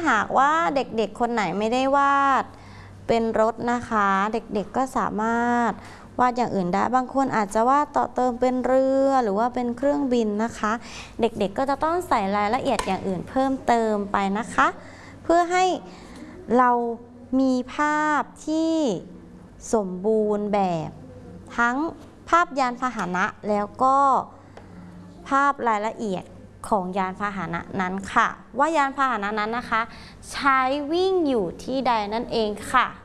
หากว่าเด็กๆคนไหนไม่ได้วาดเป็นรถนะคะเด็กๆก็สามารถวาดอย่างอื่นได้บางคนอาจจะวาดต่อเติมเป็นเรือหรือว่าเป็นเครื่องบินนะคะเด็กๆก็จะต้องใส่รายละเอียดอย่างอื่นเพิ่มเติมไปนะคะเพื่อให้เรามีภาพที่สมบูรณ์แบบทั้งภาพยานพาหนะแล้วก็ภาพรายละเอียดของยานพาหนะนั้นค่ะว่ายานพาหนะนั้นนะคะใช้วิ่งอยู่ที่ใดนั่นเองค่ะ